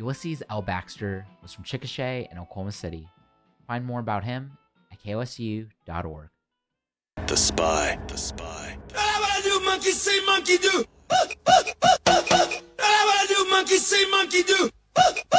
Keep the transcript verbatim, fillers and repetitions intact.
Ulysses L. Baxter was from Chickasha and Oklahoma City. Find more about him at K O S U dot org. The Spy. The Spy. Ah, what I do, monkey see, monkey do.